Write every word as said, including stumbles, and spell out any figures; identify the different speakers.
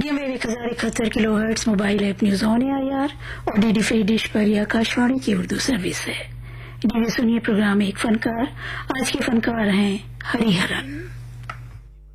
Speaker 1: Medium wave एक हजार इकहत्तर kilo hertz mobile app news on AIR और डीडी फ्री डिश पर यह आकाशवाणी की उर्दू सर्विस है। लीजिए सुनिए प्रोग्राम एक फनकार। आज के फनकार हैं हरिहरन।